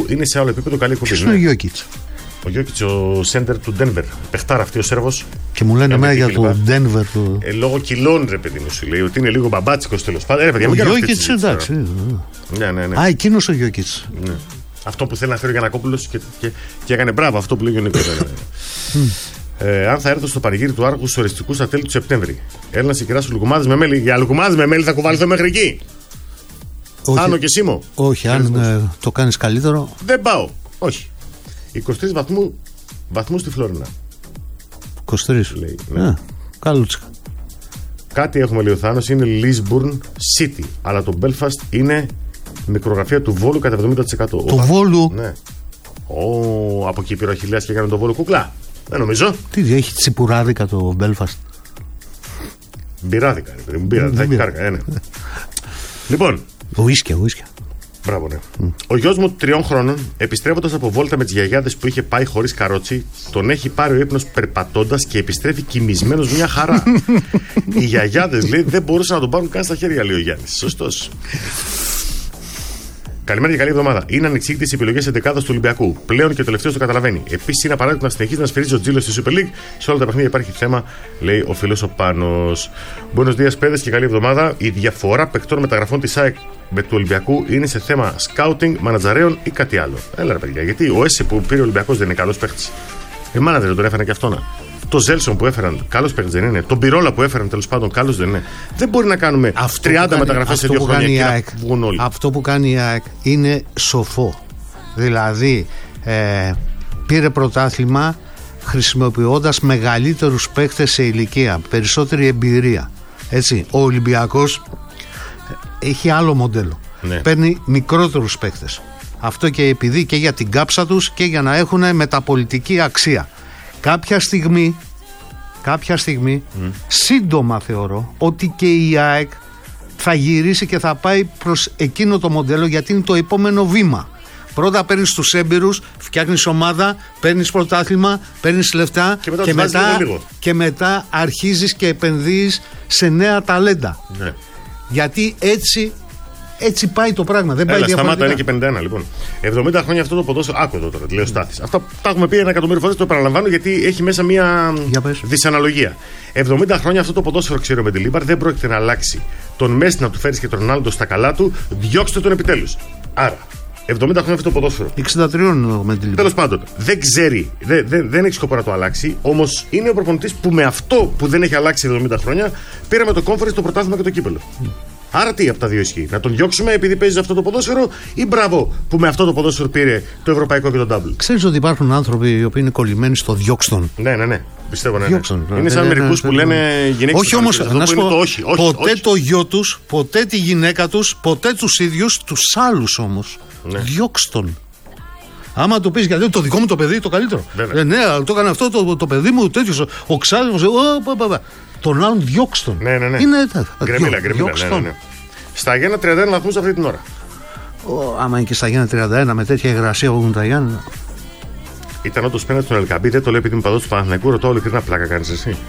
είναι σε άλλο επίπεδο. Καλή εκπομπή. Ποιος είναι ο Γιόκιτς? Ο Γιόκιτς, ο σέντερ του Ντένβερ. Παιχτάρα αυτή ο Σέρβος. Και μου λένε εμένα για το Ντένβερ. Λόγω κιλών, ρε παιδί μου, σου λέει ότι είναι λίγο μπαμπάτσικος τέλος πάντων. Ο Γιόκιτς, εντάξει. Ναι. Α, εκείνος ο Γιόκιτς. Ναι. Αυτό που θέλει να φέρει ο Γιαννακόπουλος και έκανε μπράβο αυτό που λέει ο Νίκος. Αν θα έρθω στο πανηγύρι του Άργους οριστικού στα τέλη του Σεπτέμβρη, έλα να συγκεράσω λουκουμάδες με μέλι. Για λουκουμάδες με μέλι θα κουβαληθώ μέχρι εκεί. Άνω και Σίμω. Όχι, αν το κάνεις καλύτερο. Δεν πάω. Όχι. 23 βαθμούς στη Φλόρινα. 23. Λέει, ναι. Καλούτσικα. Κάτι έχουμε, λέει ο Θάνος, είναι Lisburn City. Αλλά το Belfast είναι μικρογραφία του Βόλου κατά 70%. Του Βόλου. Ναι. Από εκεί πήρε ο Αχιλλέας και έκανε το Βόλο κουκλά. Δεν νομίζω. Τι έχει τσιπουράδικα το Belfast? Μπειράδικα, ρε παιδί. Θα έχει κάρκα, ναι. Λοιπόν. Ουίσκια. Μπράβο, ναι. Ο γιος μου 3 χρόνων, επιστρέφοντας από βόλτα με τις γιαγιάδες που είχε πάει χωρίς καρότσι, τον έχει πάρει ο ύπνος περπατώντας και επιστρέφει κοιμισμένος μια χαρά. Οι γιαγιάδες, λέει, δεν μπορούσαν να τον πάρουν καν στα χέρια, λέει ο Γιάννης. Σωστός. Καλημέρα και καλή εβδομάδα. Είναι ανεξήγητες οι επιλογές εντεκάδας του Ολυμπιακού. Πλέον και ο τελευταίος το καταλαβαίνει. Επίσης είναι απαραίτητο να συνεχίζει να σφυρίζει ο Τζίλος στη Super League. Σε όλα τα παιχνίδια υπάρχει θέμα, λέει ο φίλος ο Πάνος. Buenos días, παιδες, και καλή εβδομάδα. Η διαφορά παικτών μεταγραφών της ΑΕΚ με του Ολυμπιακού είναι σε θέμα σκάουτινγκ, μανατζαρέων ή κάτι άλλο. Έλα ρε παιδιά, γιατί ο Έσε που πήρε ο Ολυμπιακός δεν είναι καλός παίχτης? Η μάνατζερ τον έφεραν και αυτόνα. Το Ζέλσον που έφεραν, καλός παίχτης δεν είναι? Τον Πυρόλα που έφεραν, τέλος πάντων, καλός δεν είναι? Δεν μπορεί να κάνουμε 30 μεταγραφές σε 2 χρόνια και να βγουν όλοι. Αυτό που κάνει η ΑΕΚ είναι σοφό. Δηλαδή, πήρε πρωτάθλημα χρησιμοποιώντας μεγαλύτερους παίχτες σε ηλικία, περισσότερη εμπειρία. Έτσι, ο Ολυμπιακός έχει άλλο μοντέλο. Ναι. Παίρνει μικρότερους παίχτες. Αυτό και επειδή και για την κάψα τους και για να έχουν μεταπολιτική αξία. Κάποια στιγμή σύντομα θεωρώ ότι και η ΑΕΚ θα γυρίσει και θα πάει προς εκείνο το μοντέλο, γιατί είναι το επόμενο βήμα. Πρώτα παίρνεις τους έμπειρους, φτιάχνεις ομάδα, παίρνεις πρωτάθλημα, παίρνεις λεφτά και μετά αρχίζεις και επενδύεις σε νέα ταλέντα. Ναι. Γιατί έτσι πάει το πράγμα. Δεν πάει διαφορετικά. Σταμάτα είναι και 51 λοιπόν. 70 χρόνια αυτό το ποδόσφαιρο. Άκου εδώ τώρα, λέει ο Στάθης. Αυτά τα έχουμε πει 1 εκατομμύριο φορές, το επαναλαμβάνω γιατί έχει μέσα μια δυσαναλογία. 70 χρόνια αυτό το ποδόσφαιρο, ξέρω με τη Λίμπαρ, δεν πρόκειται να αλλάξει. Τον Μέση να του φέρει και τον Ρονάλντο στα καλά του, διώξτε τον επιτέλους. Άρα, 70 χρόνια αυτό το ποδόσφαιρο. 63 με τη Λίμπαρ. Τέλος πάντων, δεν ξέρει, δεν έχει σκοπό να το αλλάξει. Όμως είναι ο προπονητής που με αυτό που δεν έχει αλλάξει 70 χρόνια πήραμε το Conference, το πρωτάθλημα και το κύπελο. Άρα τι από τα δύο ισχύει? Να τον διώξουμε επειδή παίζει αυτό το ποδόσφαιρο, ή μπράβο που με αυτό το ποδόσφαιρο πήρε το ευρωπαϊκό και το double? Ξέρεις ότι υπάρχουν άνθρωποι οι οποίοι είναι κολλημένοι στο διώξτον? Ναι. Πιστεύω, ναι. Είναι σαν μερικούς που λένε γυναίκες. Όχι όμως, να σου πω, ποτέ το γιο τους, ποτέ τη γυναίκα τους, ποτέ τους ίδιους, τους άλλους όμως. Ναι. Διώξτον. Άμα το πεις γιατί το δικό μου το παιδί το καλύτερο. Ναι, αλλά το έκανε αυτό το παιδί μου, τέτοιος, ο ξάδερφος. Τον άλλον διώξτον. Ναι. Είναι γκρεμίλα. Ναι. Στα Γιάννα 31 βαθμούς αυτή την ώρα. Άμα είναι και στα Γιάννα 31 με τέτοια υγρασία που έχουν τα Γιάννα. Ήταν όντως πέναντι στον Ελκαμπή, δεν το λέει επειδή είμαι παδός του Παναθηναϊκού. Ρωτάω ειλικρινά, πλάκα κάνεις εσύ?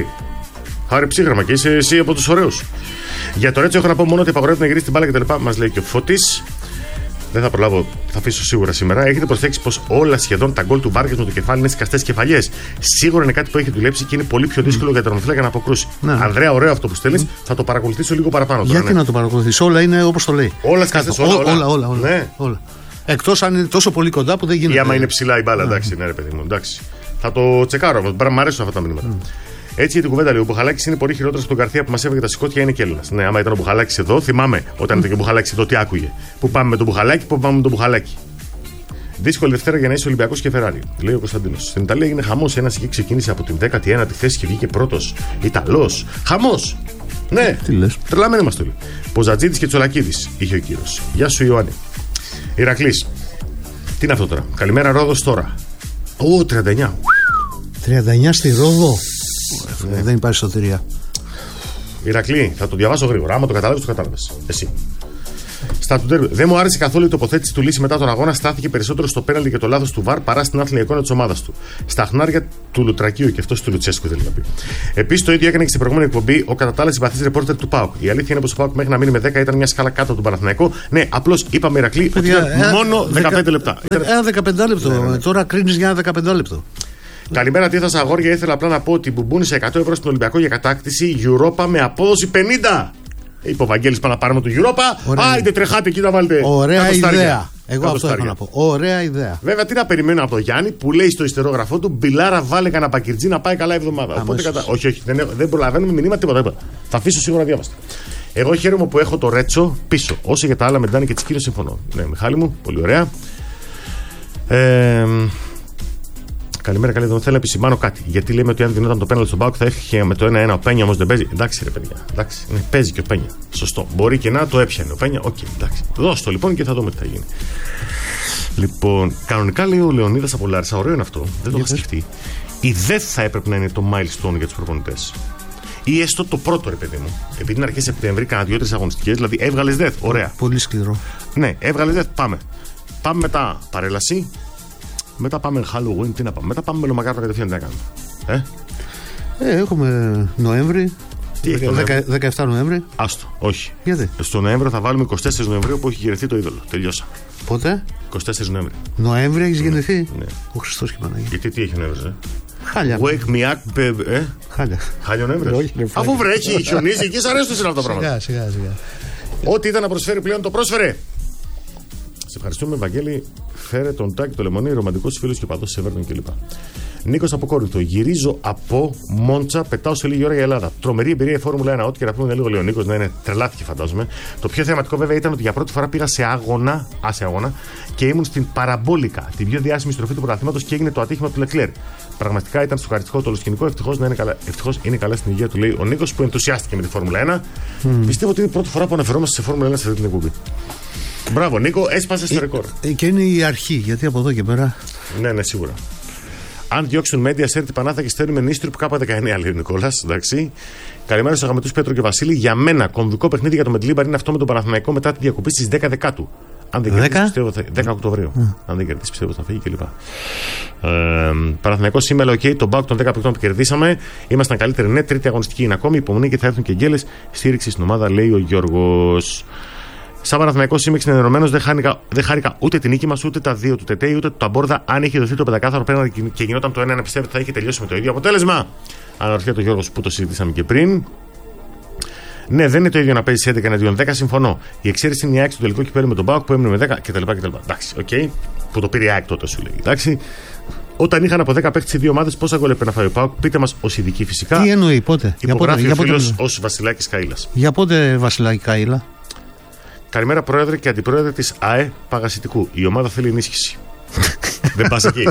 Χάρη ψύγραμμα και είσαι εσύ από τους ωραίους. Για το Ρέτσο έχω να πω μόνο ότι απαγορεύεται να γυρίσει την μπάλα και τα λοιπά. Μας λέει και ο Φώτης. Δεν θα προλάβω, θα αφήσω σίγουρα σήμερα. Έχετε προσέξει πως όλα σχεδόν τα γκολ του Βάργας με το κεφάλι είναι σκαστές κεφαλιές? Σίγουρα είναι κάτι που έχει δουλέψει και είναι πολύ πιο δύσκολο για τον τερματοφύλακα να αποκρούσει. Ναι. Ανδρέα, ωραίο αυτό που στέλνεις. Θα το παρακολουθήσω λίγο παραπάνω τώρα. Γιατί να το παρακολουθήσω? Όλα είναι όπως το λέει. Όλα σκαστές, όλα. Ναι. Εκτός αν είναι τόσο πολύ κοντά που δεν γίνεται. Ή άμα είναι ψηλά η μπάλα, εντάξει, ναι, ρε παιδί μου, εντάξει. Θα το τσεκάρω, μου αρέσουν αυτά τα μηνύματα. Έτσι για την κουβέντα λέει: ο Μπουχαλάκης είναι πολύ χειρότερος από τον Καρθία που μας έβγαλε τα σηκώτια, είναι και Έλληνας. Ναι, άμα ήταν ο Μπουχαλάκης εδώ, θυμάμαι όταν ήταν και ο Μπουχαλάκης εδώ, τι άκουγε? Πού πάμε με τον Μπουχαλάκη, πού πάμε με τον Μπουχαλάκη. Δύσκολη Δευτέρα για να είσαι Ολυμπιακός και Φεράρι, λέει ο Κωνσταντίνος. Στην Ιταλία έγινε χαμός. Ένας εκεί ξεκίνησε από την 19η θέση και βγήκε πρώτος. Ιταλός. Χαμός. Ναι, τρελαμένοι μας το λέει. Ποζατζίδης και Τσολακίδης είχε ο κύριος. Γεια σου Ιωάννη. Ηρακλής. Τι είναι αυτό τώρα? Καλημέρα Ρόδος τώρα. 39. 39 στη Ρόδο. Δεν υπάρχει σωτηρία. Ηρακλή, θα το διαβάσω γρήγορα. Άμα το καταλάβεις, το κατάλαβες. Εσύ. Στα του ντέρμπι. Δεν μου άρεσε καθόλου η τοποθέτηση του Λύση μετά τον αγώνα. Στάθηκε περισσότερο στο πέναλτι και το λάθος του Βαρ παρά στην άθλια εικόνα της ομάδας του. Στα χνάρια του Λουτρακίου και αυτό του Λουτσέσκου θέλει να πει. Επίσης το ίδιο έκανε και στην προηγούμενη εκπομπή ο κατά τα άλλα συμπαθής ρεπόρτερ του ΠΑΟΚ. Η αλήθεια είναι πως ο ΠΑΟΚ μέχρι να μείνει με 10 ήταν μια σκάλα κάτω από τον Παναθηναϊκό. Ναι, απλώς είπαμε Ηρακλή ότι ήταν μόνο 15 λεπτά. Ένα 15 λεπτό. Ναι. Τώρα κρίνεις για ένα 15 λεπτό. Καλημέρα, τι θα σας αγόρια. Ήθελα απλά να πω ότι μπουμπούνισε 100 ευρώ στον Ολυμπιακό για κατάκτηση Europa με απόδοση 50. Είπε ο Βαγγέλης, πάμε να πάρουμε το Europa. Άιντε, τρεχάτε εκεί να βάλετε. Ωραία ιδέα. Εγώ αυτό έχω να πω. Ωραία ιδέα. Βέβαια, τι να περιμένω από τον Γιάννη που λέει στο ιστερόγραφό του Μπιλάρα, βάλε κανένα πακυρτζή να πάει καλά εβδομάδα. Οπότε όχι, δεν προλαβαίνουμε μηνύμα τίποτα. Θα αφήσω σίγουρα διάβαστα. Εγώ χαίρομαι που έχω το Ρέτσο πίσω. Όσο για τα άλλα με Ντάνη και Τσικίρο συμφωνώ. Ναι, Μιχάλη μου, πολύ ωραία. Καλημέρα, καλή. Θέλω να επισημάνω κάτι. Γιατί λέμε ότι αν δινόταν το πέναλτι στον ΠΑΟΚ θα είχε με το 1-1. Ο Πένια όμως δεν παίζει. Εντάξει, ρε παιδιά. Εντάξει. Ναι, παίζει και ο Πένια. Σωστό. Μπορεί και να το έπιανε ο Πένια. Οκ, εντάξει. Δώσ' το λοιπόν και θα δούμε τι θα γίνει. Λοιπόν, κανονικά λέει ο Λεωνίδας από Λάρισα, ωραίο είναι αυτό. Δεν το είχα σκεφτεί. Η ΔΕΘ θα έπρεπε να είναι το milestone για τους προπονητές. Ή έστω το πρώτο, ρε παιδί μου. Επειδή είναι αρχές Σεπτέμβρη, κάνα 2-3 αγωνιστικές, δηλαδή έβγαλες ΔΕΘ. Ωραία. Πολύ σκληρό. Ναι, έβγαλες ΔΕΘ. Πάμε. Πάμε μετά παρέλαση. Μετά πάμε Halloween, τι να πάμε. Μετά πάμε μελομακάρονα κατευθείαν τι να κάνουμε. Έχουμε Νοέμβρη. 17 Νοέμβρη. Άστο, όχι. Γιατί? Στο Νοέμβριο θα βάλουμε 24 Νοεμβρίου που έχει γεννηθεί το είδωλο. Τελειώσα. Πότε? 24 Νοέμβρη. Νοέμβρη έχει γεννηθεί. Ναι. Ο Χριστός και η Παναγία. Γιατί τι έχει ο Νοέμβριος, Χάλια. Wake me up, baby. Χάλια ο Νοέμβριος. Αφού βρέχει, χιονίζει, εκεί σ' αρέσουν αυτά τα πράγματα. Σιγά. Ό,τι ήταν να προσφέρει πλέον το πρόσφερε. Σε ευχαριστούμε, Βαγγέλη. Φέρε τον Τάκη, το Λεμονί, ρομαντικός φίλος και παδός σε Everton κλπ. Νίκος από Κόρινθο. Γυρίζω από Μόντσα, πετάω σε λίγη ώρα για Ελλάδα. Τρομερή εμπειρία η Φόρμουλα 1. Ό,τι και να πούμε λίγο, λέει ο Νίκος, να είναι τρελάθηκε, φαντάζομαι. Το πιο θεαματικό βέβαια ήταν ότι για πρώτη φορά πήγα σε αγώνα και ήμουν στην Παραμπόλικα, την πιο διάσημη στροφή του πρωταθλήματος και έγινε το ατύχημα του Λεκλέρ. Πραγματικά ήταν σοκαριστικό το ολοσκηνικό. Ευτυχώς είναι καλά στην υγεία του, λέει ο Νίκος που ενθουσιάστηκε με τη Φόρμουλα 1. Πιστεύω ότι είναι η πρώτη φορά που αναφερόμαστε σε Φόρμουλα 1 σε αυτή την εκπομπή. Μπράβο, Νίκο, έσπασε το ρεκόρ. Και είναι η αρχή, γιατί από εδώ και πέρα. Ναι, σίγουρα. Αν διώξουν Μέντια, Σέρτη Πανάθα και στέλνουμε Νίστρου που κάπου 19, λέει ο Νικόλας. Εντάξει. Καλημέρα στους αγαπητούς Πέτρο και Βασίλη. Για μένα, κομβικό παιχνίδι για το Μεντλίμπαρ είναι αυτό με τον Παναθηναϊκό μετά τη διακοπή στις 10 Δεκάτου. Αν δεν κερδίσει, πιστεύω θα. 10 Οκτωβρίου. Αν δεν κερδίσει, πιστεύω θα φύγει κλπ. Παναθηναϊκό σήμερα, OK, τον Μπάουκ των 10 παικτών που κερδίσαμε. Ήμασταν καλύτεροι, ναι. Τρίτη αγωνιστική είναι ακόμη. Υπομονή και θα έρθουν και γκέλες. Στήριξη στην ομάδα, λέει ο Γιώργος. Σαν Παναθηναϊκός είμαι εξενερωμένος, δεν χάρηκα ούτε την νίκη μας, ούτε τα δύο του Τετέι, ούτε του Ταμπόρδα. Αν είχε δοθεί το πεντακάθαρο πέναλτι και γινόταν το 1-1, πιστεύετε θα είχε τελειώσει με το ίδιο αποτέλεσμα. Αναρωτιέται ο Γιώργος που το συζητήσαμε και πριν. Ναι, δεν είναι το ίδιο να παίζει 11 εναντίον 10, συμφωνώ. Η εξαίρεση είναι η ΑΕΚ στο τελικό κυπέλλου με τον ΠΑΟΚ που έμεινε με 10 κτλ. Εντάξει, οκ. Που το πήρε η ΑΕΚ τότε, σου λέει. Εντάξει. Όταν είχαν από 10 παίχτες οι δύο ομάδες, πόσα γκολ έπρεπε να φάει ο ΠΑΟΚ, πείτε μας ως ειδικοί φυσικά. Τι εννοεί, πότε. Υπογράφει ο φίλος ως Βασιλάκης Καΐλας. Για πότε Βασιλάκη Καΐλα. Καλημέρα, Πρόεδρε και Αντιπρόεδρε της ΑΕ Παγασιτικού. Η ομάδα θέλει ενίσχυση. Δεν πας εκεί.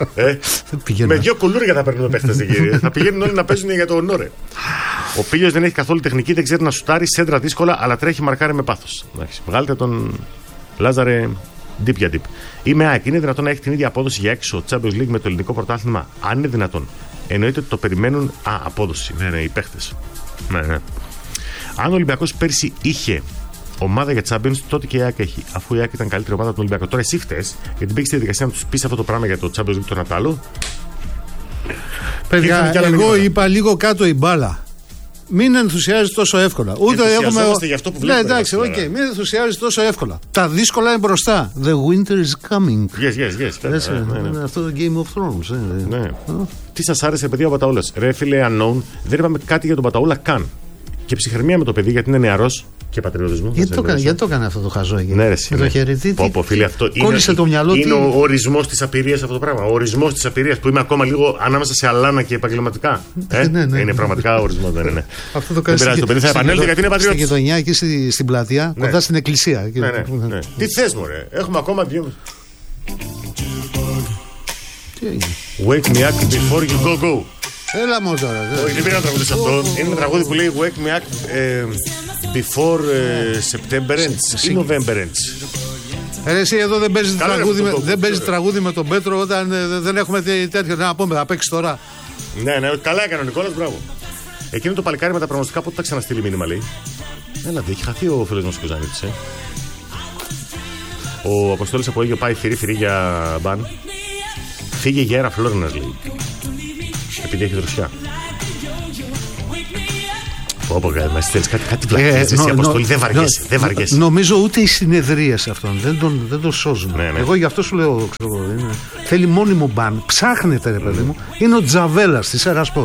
Με δύο κουλούρια θα παίρνουμε παίχτες, κύριε. Θα πηγαίνουν όλοι να παίζουν για το ονόρε. Ο Πίλιος δεν έχει καθόλου τεχνική, δεν ξέρει να σουτάρει, σέντρα δύσκολα, αλλά τρέχει μαρκάρει με πάθος. Βγάλτε τον Λάζαρε deep για deep. Είμαι ΑΕΚ. Είναι δυνατόν να έχει την ίδια απόδοση για έξω Champions League με το ελληνικό πρωτάθλημα? Αν είναι δυνατόν. Εννοείται ότι το περιμένουν. Απόδοση. Ναι, οι παίχτες. Ναι. Αν ο Ολυμπιακός πέρσι είχε ομάδα για Champions, τότε και η ΑΕΚ έχει. Αφού η ΑΕΚ ήταν καλύτερη ομάδα του Ολυμπιακού. Τώρα εσύ φταίς, γιατί μπήκε στη διαδικασία να του πει αυτό το πράγμα για το Champions League τον Ατάλο. Παιδιά, εγώ είπα λίγο κάτω η μπάλα. Μην ενθουσιάζει τόσο εύκολα. Ούτε έχουμε. Για αυτό που βλέπουμε. Ναι, εντάξει, μην ενθουσιάζει τόσο εύκολα. Τα δύσκολα είναι μπροστά. The winter is coming. Yes. Αυτό το Game of Thrones. Ναι. Τι σας άρεσε, παιδί, ο Παταούλας? Ρε φίλε, unknown, δεν είπαμε κάτι για τον Παταούλα καν. Και ψυχραιμία με το παιδί, γιατί είναι νεαρός και πατριωτισμό. Γιατί το έκανε αυτό το χαζό εκεί? Ναι, ρε, με το χαιρετή. Φίλε, αυτό κόλλησε το μυαλό. Είναι ο ορισμός της απειρίας αυτό το πράγμα. Ο ορισμός της απειρίας που είμαι ακόμα λίγο ανάμεσα σε αλάνα και επαγγελματικά. Ναι. Είναι πραγματικά ο ορισμός, δεν είναι. Αυτό το κάνει. Το παιδί θα επανέλθει γιατί είναι πατριώτης. Στην γειτονιά εκεί στην πλατεία, κοντά στην εκκλησία. Ναι. Τι θες, μωρέ? Έχουμε ακόμα δύο. Wake me up before you go. Έλα μου τώρα. Όχι, δεν πήρα να τραγουδήσω αυτό. Είναι ένα τραγούδι που λέει Wake me up before September ends ή November ends. Εσύ εδώ δεν παίζει τραγούδι με τον Πέτρο όταν δεν έχουμε τέτοιο να πούμε. Θα παίξει τώρα. Ναι, καλά έκανε ο Νικόλας, μπράβο. Εκείνο το παλικάρι με τα πραγματικά πότε θα ξαναστείλει μήνυμα, λέει. Έλα, έχει χαθεί ο φίλος μας ο Κοζάνητης, Ο Αποστόλης από Αίγιο πάει φυρί για μπαν. Φύγε γέρα Φλόρινας, λέει. Επειδή έχει δροσιά. Όπω μα στέλνει κάτι πλακίζει, Αποστόλη, δεν βαριέσαι. Νομίζω ούτε οι συνεδρίες αυτών δεν τον σώζουν. Ναι. Εγώ γι' αυτό σου λέω, θέλει μόνιμο μπαν. Ψάχνετε, ρε παιδί μου. Είναι ο Τζαβέλας της Ερασπόρ.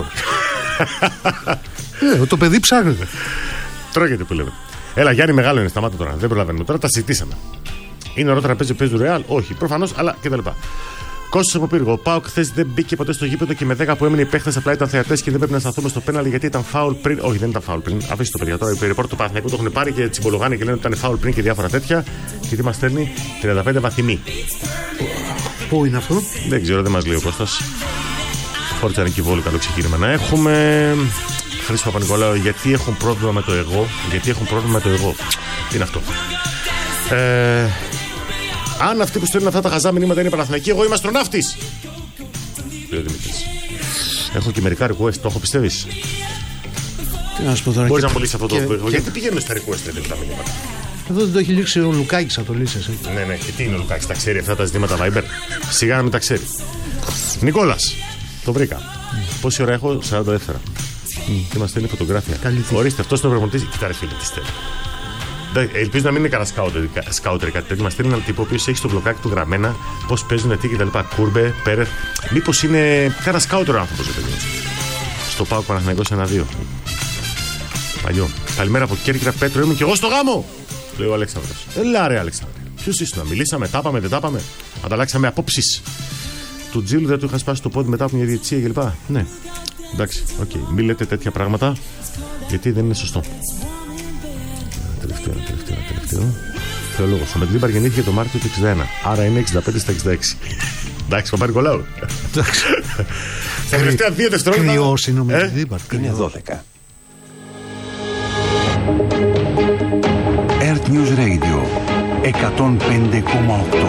Το παιδί ψάχνεται. Τρώγεται που λέμε. Έλα, Γιάννη, μεγάλο είναι, σταμάτα τώρα. Δεν προλαβαίνουμε τώρα, τα συζητήσαμε. Είναι ωραίο τραπέζι του Ρεάλ, όχι, προφανώς, αλλά κτλ. Κώστας από Πύργο. Ο ΠΑΟΚ χθες δεν μπήκε ποτέ στο γήπεδο και με 10 που έμεινε οι παίχτες απλά ήταν θεατές και δεν πρέπει να σταθούμε στο πέναλτι γιατί ήταν φάουλ πριν. Όχι, δεν ήταν φάουλ πριν. Αφήστε το παιδιά τώρα. Οι περιπόρτοι του Παναθηναϊκού το έχουν πάρει και τσιμπολογάνε και λένε ότι ήταν φάουλ πριν και διάφορα τέτοια. Και τι μας στέλνει 35 βαθμοί. Πού είναι αυτό? Δεν ξέρω, δεν μας λέει ο Κώστας. Φόρτσα Νικηβόλου, καλό ξεκίνημα να έχουμε. Χρήστο Παπα-Νικολάου, γιατί έχουν πρόβλημα με το εγώ. Γιατί έχουν πρόβλημα με το εγώ. Τι είναι αυτό. Αν αυτοί που στέλνουν αυτά τα χαζά μηνύματα είναι Παναθηναϊκοί, εγώ είμαι αστροναύτης. Λέει ο Δημήτρης. Έχω και μερικά request, το έχω, πιστεύεις? Τι να σου πω τώρα. Μπορείς να μου λύσεις αυτό το. Γιατί πηγαίνουν στα request τα μηνύματα? Εδώ δεν το έχει λήξει ο Λουκάκης, θα το λύσεις. Ναι, και τι είναι ο Λουκάκης, τα ξέρει αυτά τα ζητήματα Viber? Σιγά να μην τα ξέρει. Νικόλας, το βρήκα. Πόση ώρα έχω? 40 δεύτερα. Τι μας στέλνει φωτογράφια. Ορίστε, αυτός είναι ο προπονητής. Κοιτά, ρε φίλε, τι στέλνει. Ελπίζω να μην είναι κανένα σκάουτερ κάτι τέτοιο. Μας στέλνει έναν τύπο ο οποίος έχει στο μπλοκάκι του γραμμένα πώς παίζουν τι κτλ. Κούρμπε, Πέρεθ. Μήπως είναι κανένα σκάουτερ άνθρωπος, παιδί μου. Στο ΠΑΟΚ Παναθηναϊκός 1-2. Παλιό. Καλημέρα από Κέρκυρα, Πέτρο. Ήμουν κι εγώ στο γάμο. Λέει ο Αλέξανδρος. Έλα, ρε Αλέξανδρε. Ποιος ήσουν, μιλήσαμε, τάπαμε, δεν τάπαμε. Ανταλλάξαμε απόψεις. Του Τζίλου δεν του είχα σπάσει το πόδι μετά από μια διαιτησία κλπ. Ναι. Εντάξει, οκ. Μην λέτε τέτοια πράγματα γιατί δεν είναι σωστό. Τελευταίο. Θεολόγος. Ο Μετλίμπαρ γεννήθηκε το Μάρτιο του 61. Άρα είναι 65 στα 66. Εντάξει, Παπα-Νικολάου. Τα τελευταία 2 δευτερόλεπτα. Κρυός είναι ο Μετλίμπαρ. Είναι 12. Earth News Radio 105,8.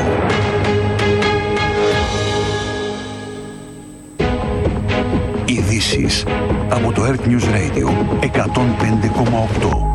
Ειδήσεις από το Earth News Radio 105,8.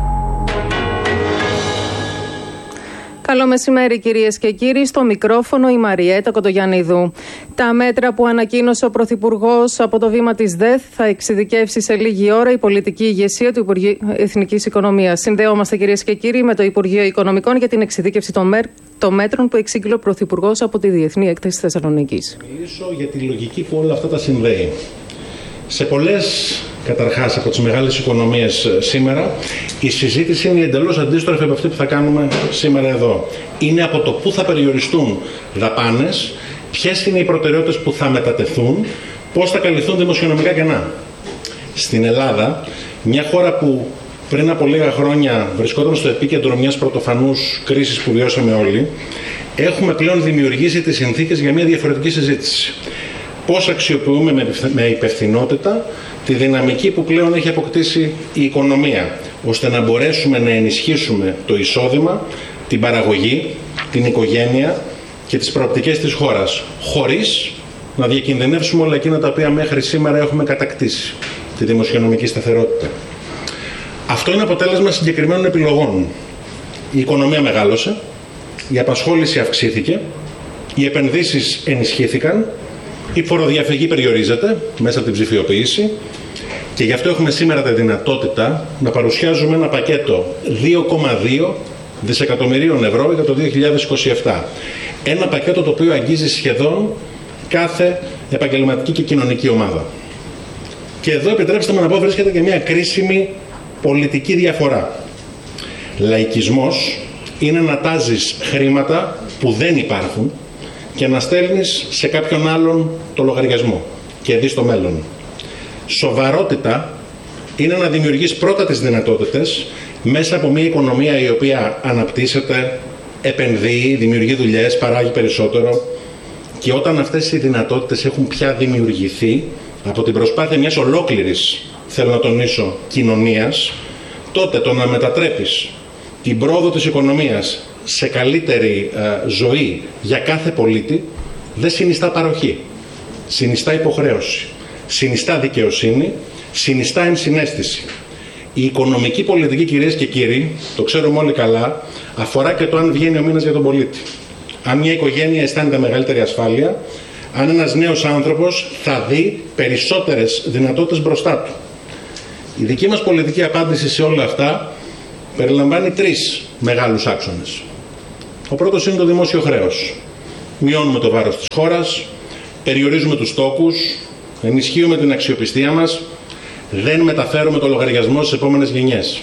Καλό μεσημέρι κυρίες και κύριοι, στο μικρόφωνο η Μαριέτα Κοντογιαννίδου. Τα μέτρα που ανακοίνωσε ο Πρωθυπουργός από το βήμα της ΔΕΘ θα εξειδικεύσει σε λίγη ώρα η πολιτική ηγεσία του Υπουργείου Εθνικής Οικονομίας. Συνδεόμαστε κυρίες και κύριοι με το Υπουργείο Οικονομικών για την εξειδίκευση των μέτρων που εξήγηλε ο Πρωθυπουργός από τη Διεθνή Έκθεση Θεσσαλονίκης. Μιλήσω για τη λογική που όλα αυτά τα συνδέει. Σε πολλές, καταρχάς, από τις μεγάλες οικονομίες σήμερα, η συζήτηση είναι εντελώς αντίστροφη από αυτή που θα κάνουμε σήμερα εδώ. Είναι από το πού θα περιοριστούν δαπάνες, ποιες είναι οι προτεραιότητες που θα μετατεθούν, πώς θα καλυφθούν δημοσιονομικά κενά. Στην Ελλάδα, μια χώρα που πριν από λίγα χρόνια βρισκόταν στο επίκεντρο μιας πρωτοφανούς κρίσης που βιώσαμε όλοι, έχουμε πλέον δημιουργήσει τις συνθήκες για μια διαφορετική συζήτηση. Πώς αξιοποιούμε με υπευθυνότητα τη δυναμική που πλέον έχει αποκτήσει η οικονομία, ώστε να μπορέσουμε να ενισχύσουμε το εισόδημα, την παραγωγή, την οικογένεια και τις προοπτικές της χώρας, χωρίς να διακινδυνεύσουμε όλα εκείνα τα οποία μέχρι σήμερα έχουμε κατακτήσει, τη δημοσιονομική σταθερότητα. Αυτό είναι αποτέλεσμα συγκεκριμένων επιλογών. Η οικονομία μεγάλωσε, η απασχόληση αυξήθηκε, οι επενδύσεις ενισχύθηκαν, η φοροδιαφυγή περιορίζεται μέσα από την ψηφιοποίηση και γι' αυτό έχουμε σήμερα τη δυνατότητα να παρουσιάζουμε ένα πακέτο 2,2 δισεκατομμυρίων ευρώ για το 2027. Ένα πακέτο το οποίο αγγίζει σχεδόν κάθε επαγγελματική και κοινωνική ομάδα. Και εδώ επιτρέψτε μου να πω βρίσκεται και μια κρίσιμη πολιτική διαφορά. Λαϊκισμός είναι να τάζεις χρήματα που δεν υπάρχουν και να στέλνεις σε κάποιον άλλον το λογαριασμό και δεις το μέλλον. Σοβαρότητα είναι να δημιουργείς πρώτα τις δυνατότητες μέσα από μια οικονομία η οποία αναπτύσσεται, επενδύει, δημιουργεί δουλειές, παράγει περισσότερο και όταν αυτές οι δυνατότητες έχουν πια δημιουργηθεί από την προσπάθεια μιας ολόκληρης, θέλω να τονίσω, κοινωνίας, τότε το να μετατρέπεις την πρόοδο της οικονομίας σε καλύτερη ζωή για κάθε πολίτη δεν συνιστά παροχή, συνιστά υποχρέωση, συνιστά δικαιοσύνη, συνιστά ενσυναίσθηση. Η οικονομική πολιτική, κυρίες και κύριοι, το ξέρουμε όλοι καλά, αφορά και το αν βγαίνει ο μήνας για τον πολίτη. αν μια οικογένεια αισθάνεται μεγαλύτερη ασφάλεια, αν ένας νέος άνθρωπος θα δει περισσότερες δυνατότητες μπροστά του. Η δική μας πολιτική απάντηση σε όλα αυτά περιλαμβάνει 3 μεγάλους άξονες. Ο πρώτος είναι το δημόσιο χρέος. Μειώνουμε το βάρος της χώρας, περιορίζουμε τους στόκους, ενισχύουμε την αξιοπιστία μας, δεν μεταφέρουμε το λογαριασμό στις επόμενες γενιές.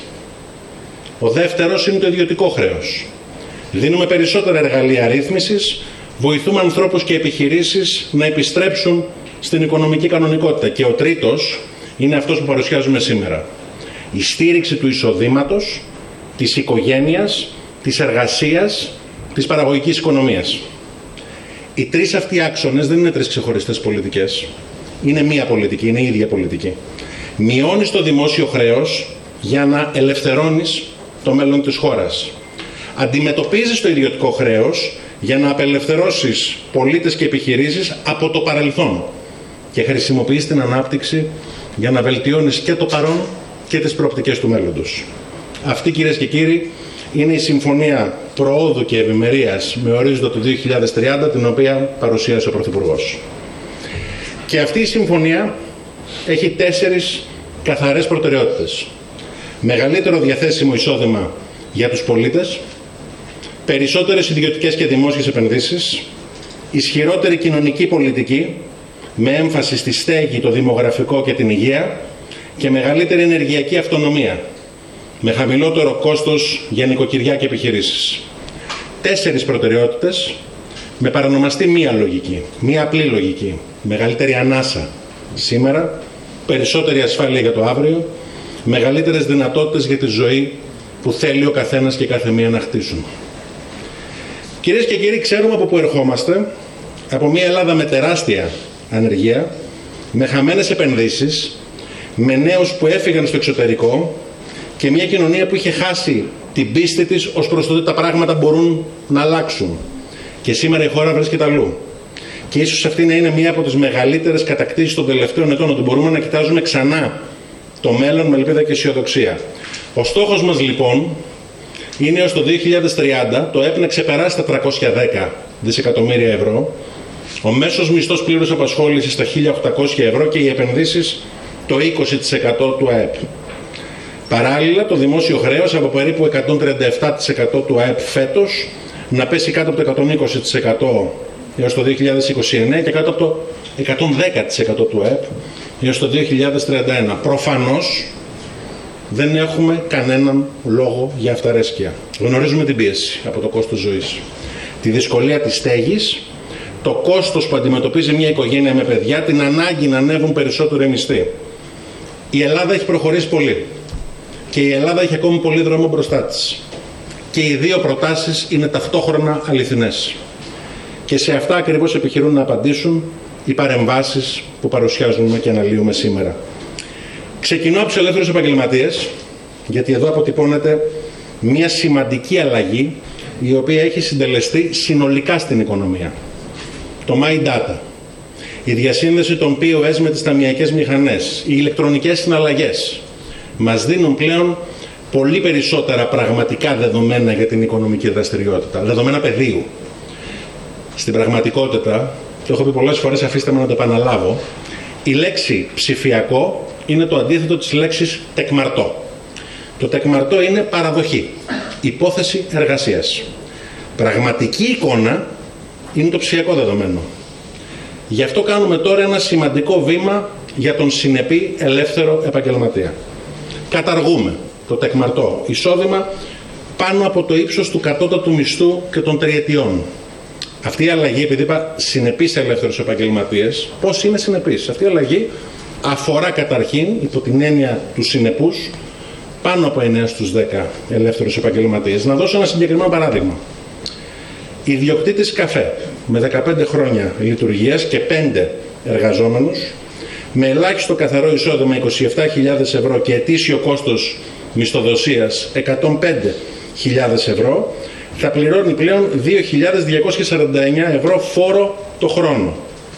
Ο δεύτερος είναι το ιδιωτικό χρέος. Δίνουμε περισσότερα εργαλεία ρύθμισης, βοηθούμε ανθρώπους και επιχειρήσεις να επιστρέψουν στην οικονομική κανονικότητα. Και ο τρίτος είναι αυτός που παρουσιάζουμε σήμερα. Η στήριξη του εισοδήματος, της οικογένειας, της εργασίας, της παραγωγικής οικονομίας. Οι 3 αυτοί άξονες δεν είναι 3 ξεχωριστές πολιτικές. Είναι μία πολιτική, είναι η ίδια πολιτική. Μειώνεις το δημόσιο χρέος για να ελευθερώνεις το μέλλον της χώρας. Αντιμετωπίζεις το ιδιωτικό χρέος για να απελευθερώσεις πολίτες και επιχειρήσεις από το παρελθόν. Και χρησιμοποιείς την ανάπτυξη για να βελτιώνεις και το παρόν και τις προοπτικές του μέλλοντος. Αυτή, κυρίες και κύριοι, είναι η Συμφωνία Προόδου και Ευημερίας με ορίζοντα το 2030, την οποία παρουσίασε ο Πρωθυπουργός. Και αυτή η συμφωνία έχει 4 καθαρές προτεραιότητες. Μεγαλύτερο διαθέσιμο εισόδημα για τους πολίτες, περισσότερες ιδιωτικές και δημόσιες επενδύσεις, ισχυρότερη κοινωνική πολιτική με έμφαση στη στέγη, το δημογραφικό και την υγεία και μεγαλύτερη ενεργειακή αυτονομία με χαμηλότερο κόστος για νοικοκυριά και επιχειρήσεις. 4 προτεραιότητες με παρανομαστή μία λογική, μία απλή λογική. Μεγαλύτερη ανάσα σήμερα, περισσότερη ασφάλεια για το αύριο, μεγαλύτερες δυνατότητες για τη ζωή που θέλει ο καθένας και κάθε μία να χτίσουν. Κυρίες και κύριοι, ξέρουμε από πού ερχόμαστε, από μια Ελλάδα με τεράστια ανεργία, με χαμένες επενδύσεις, με νέους που έφυγαν στο εξωτερικό και μια κοινωνία που είχε χάσει την πίστη της ως προς το ότι τα πράγματα μπορούν να αλλάξουν. Και σήμερα η χώρα βρίσκεται αλλού. Και ίσως αυτή να είναι μία από τις μεγαλύτερες κατακτήσεις των τελευταίων ετών, ότι μπορούμε να κοιτάζουμε ξανά το μέλλον με ελπίδα και αισιοδοξία. Ο στόχος μας λοιπόν είναι ως το 2030 το ΕΠ να ξεπεράσει τα 310 δισεκατομμύρια ευρώ, ο μέσος μισθός πλήρους απασχόλησης στα 1.800 ευρώ και οι επενδύσεις το 20% του ΑΕΠ. Παράλληλα, το δημόσιο χρέος από περίπου 137% του ΑΕΠ φέτος να πέσει κάτω από το 120% έως το 2029 και κάτω από το 110% του ΑΕΠ έως το 2031. Προφανώς δεν έχουμε κανέναν λόγο για αυταρέσκεια. Γνωρίζουμε την πίεση από το κόστος ζωής, τη δυσκολία της στέγης, το κόστος που αντιμετωπίζει μια οικογένεια με παιδιά, την ανάγκη να ανέβουν περισσότερο οι μισθοί. Η Ελλάδα έχει προχωρήσει πολύ και η Ελλάδα έχει ακόμη πολύ δρόμο μπροστά της. Και οι 2 προτάσεις είναι ταυτόχρονα αληθινές. Και σε αυτά ακριβώς επιχειρούν να απαντήσουν οι παρεμβάσεις που παρουσιάζουμε και αναλύουμε σήμερα. Ξεκινώ από τους ελεύθερους επαγγελματίες, γιατί εδώ αποτυπώνεται μια σημαντική αλλαγή η οποία έχει συντελεστεί συνολικά στην οικονομία. Το My Data, η διασύνδεση των POS με τις ταμιακές μηχανές, οι ηλεκτρονικές συναλλαγές μας δίνουν πλέον πολύ περισσότερα πραγματικά δεδομένα για την οικονομική δραστηριότητα, δεδομένα πεδίου. Στην πραγματικότητα, το έχω πει πολλές φορές, αφήστε με να το επαναλάβω, η λέξη ψηφιακό είναι το αντίθετο της λέξης τεκμαρτό. Το τεκμαρτό είναι παραδοχή, υπόθεση εργασίας. Πραγματική εικόνα είναι το ψηφιακό δεδομένο. Γι' αυτό κάνουμε τώρα ένα σημαντικό βήμα για τον συνεπή ελεύθερο επαγγελματία. Καταργούμε το τεκμαρτό εισόδημα πάνω από το ύψος του κατώτατου μισθού και των τριετιών. Αυτή η αλλαγή, επειδή είπα συνεπής ελεύθερους επαγγελματίες, πώς είναι συνεπής? Αυτή η αλλαγή αφορά καταρχήν, υπό την έννοια του συνεπούς, πάνω από 9 στους 10 ελεύθερους επαγγελματίες. Να δώσω ένα συγκεκριμένο παράδειγμα. Ιδιοκτήτης καφέ με 15 χρόνια λειτουργίας και 5 εργαζόμενους, με ελάχιστο καθαρό εισόδημα 27.000 ευρώ και ετήσιο κόστος μισθοδοσίας 105.000 ευρώ, θα πληρώνει πλέον 2.249 ευρώ φόρο το χρόνο.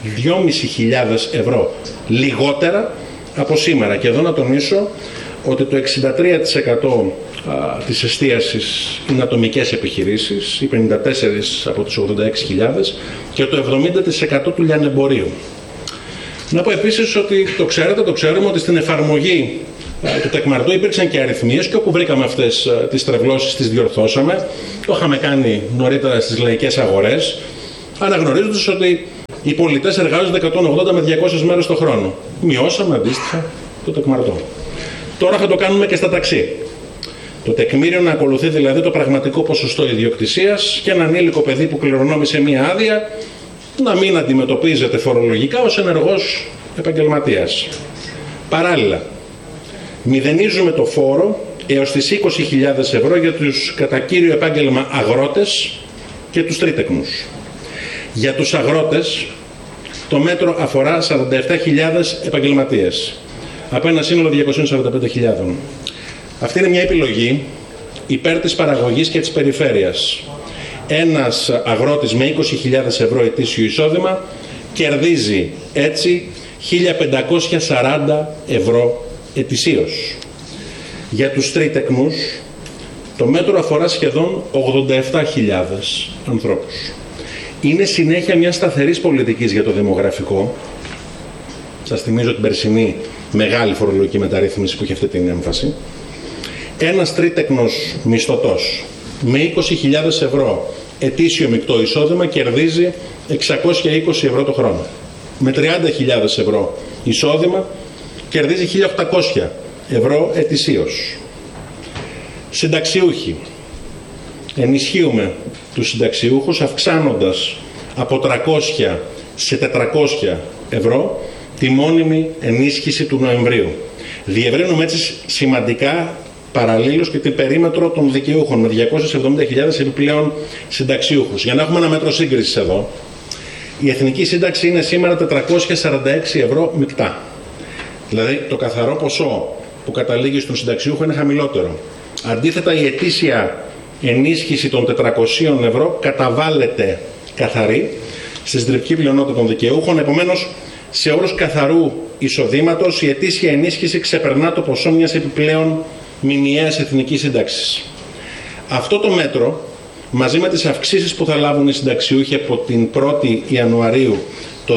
2.500 ευρώ λιγότερα από σήμερα. Και εδώ να τονίσω ότι το 63% της εστίασης είναι ατομικές επιχειρήσεις, οι 54 από τις 86.000 και το 70% του λιανεμπορίου. Να πω επίσης ότι το ξέρουμε ότι στην εφαρμογή του τεκμαρτού υπήρξαν και αριθμίες και όπου βρήκαμε αυτές τις τρευλώσεις τις διορθώσαμε. Το είχαμε κάνει νωρίτερα στις λαϊκές αγορές, αναγνωρίζοντας ότι οι πολιτές εργάζονται 180 με 200 μέρες το χρόνο. Μειώσαμε αντίστοιχα το τεκμαρτό. Τώρα θα το κάνουμε και στα ταξί. Το τεκμήριο να ακολουθεί δηλαδή το πραγματικό ποσοστό ιδιοκτησίας και ένα ανήλικο παιδί που κληρονόμησε μία άδεια να μην αντιμετωπίζεται φορολογικά ως ενεργός επαγγελματίας. Παράλληλα, μηδενίζουμε το φόρο έως τις 20.000 ευρώ για τους κατά κύριο επάγγελμα αγρότες και τους τρίτεκνους. Για τους αγρότες το μέτρο αφορά 47.000 επαγγελματίες από ένα σύνολο 245.000. Αυτή είναι μια επιλογή υπέρ της παραγωγής και της περιφέρειας. Ένας αγρότης με 20.000 ευρώ ετήσιο εισόδημα κερδίζει έτσι 1.540 ευρώ ετησίως. Για τους τρίτεκνους το μέτρο αφορά σχεδόν 87.000 ανθρώπους. Είναι συνέχεια μια σταθερής πολιτικής για το δημογραφικό. Σας θυμίζω την περσινή μεγάλη φορολογική μεταρρύθμιση που είχε αυτή την έμφαση. Ένας τρίτεκνος μισθωτός με 20.000 ευρώ ετήσιο μεικτό εισόδημα κερδίζει 620 ευρώ το χρόνο. Με 30.000 ευρώ εισόδημα κερδίζει 1.800 ευρώ ετησίως. Συνταξιούχοι. Ενισχύουμε τους συνταξιούχους αυξάνοντας από 300 σε 400 ευρώ τη μόνιμη ενίσχυση του Νοεμβρίου. Διευρύνουμε έτσι σημαντικά παραλλήλως και την περίμετρο των δικαιούχων με 270.000 επιπλέον συνταξιούχους. Για να έχουμε ένα μέτρο σύγκρισης εδώ, η εθνική σύνταξη είναι σήμερα 446 ευρώ μεικτά. Δηλαδή το καθαρό ποσό που καταλήγει στον συνταξιούχο είναι χαμηλότερο. Αντίθετα, η ετήσια ενίσχυση των 400 ευρώ καταβάλλεται καθαρή στη συντριπτική πλειονότητα των δικαιούχων. Επομένως, σε όρους καθαρού εισοδήματος, η ετήσια ενίσχυση ξεπερνά το ποσό μιας επιπλέον μηνιαίας εθνικής σύνταξης. Αυτό το μέτρο, μαζί με τις αυξήσεις που θα λάβουν οι συνταξιούχοι από την 1η Ιανουαρίου του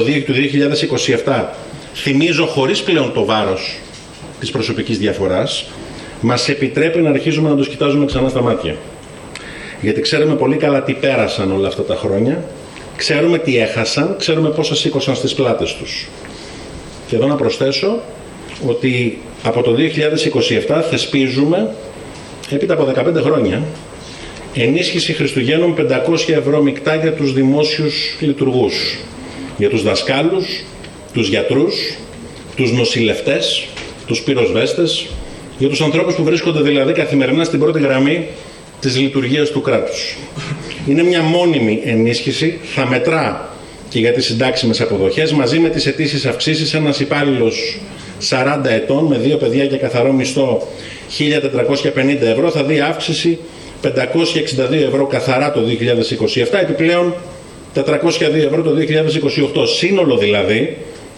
2027, θυμίζω χωρίς πλέον το βάρος της προσωπικής διαφοράς, μας επιτρέπει να αρχίζουμε να τους κοιτάζουμε ξανά στα μάτια. Γιατί ξέρουμε πολύ καλά τι πέρασαν όλα αυτά τα χρόνια, ξέρουμε τι έχασαν, ξέρουμε πόσα σήκωσαν στις πλάτες τους. Και εδώ να προσθέσω ότι από το 2027 θεσπίζουμε, έπειτα από 15 χρόνια, ενίσχυση Χριστουγέννων 500 ευρώ μεικτά για τους δημόσιους λειτουργούς, για τους δασκάλους, τους γιατρούς, τους νοσηλευτές, τους πυροσβέστες, για τους ανθρώπους που βρίσκονται δηλαδή καθημερινά στην πρώτη γραμμή της λειτουργίας του κράτους. Είναι μια μόνιμη ενίσχυση, θα μετρά και για τις συντάξιμες αποδοχές, μαζί με τις ετήσιες αυξήσεις. Ένας υπάλληλος 40 ετών με 2 παιδιά και καθαρό μισθό 1.450 ευρώ θα δει αύξηση 562 ευρώ καθαρά το 2027, επιπλέον 402 ευρώ το 2028, σύνολο δηλαδή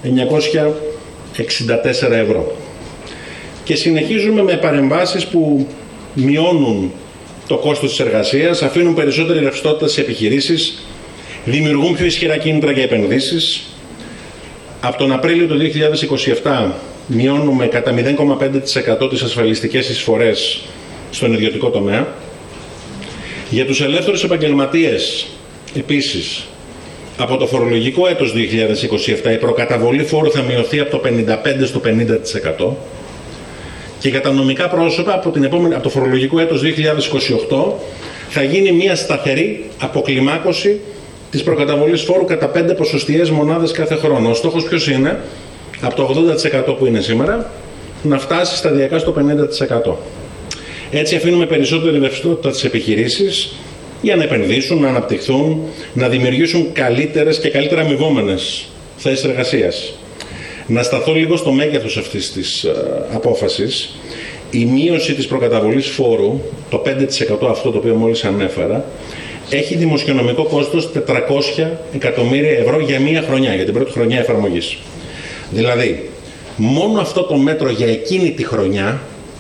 964 ευρώ. Και συνεχίζουμε με παρεμβάσεις που μειώνουν το κόστος της εργασίας, αφήνουν περισσότερη ρευστότητα στις επιχειρήσεις, δημιουργούν πιο ισχυρά κίνητρα για επενδύσεις. Από τον Απρίλιο του 2027 μειώνουμε κατά 0,5% τις ασφαλιστικές εισφορές στον ιδιωτικό τομέα. Για τους ελεύθερους επαγγελματίες, επίσης, από το φορολογικό έτος 2027 η προκαταβολή φόρου θα μειωθεί από το 55% στο 50%. Και για τα νομικά πρόσωπα από το φορολογικό έτος 2028 θα γίνει μια σταθερή αποκλιμάκωση της προκαταβολής φόρου κατά 5 ποσοστιαίες μονάδες κάθε χρόνο. Ο στόχος ποιος είναι? Από το 80% που είναι σήμερα να φτάσει σταδιακά στο 50%. Έτσι αφήνουμε περισσότερη ρευστότητα στις επιχειρήσεις για να επενδύσουν, να αναπτυχθούν, να δημιουργήσουν καλύτερες και καλύτερα αμοιβόμενες θέσεις εργασίας. Να σταθώ λίγο στο μέγεθος αυτής της απόφασης. Η μείωση της προκαταβολής φόρου, το 5% αυτό το οποίο μόλις ανέφερα, έχει δημοσιονομικό κόστος 400 εκατομμύρια ευρώ για μία χρονιά, για την πρώτη χρονιά εφαρμογής. Δηλαδή, μόνο αυτό το μέτρο για εκείνη τη χρονιά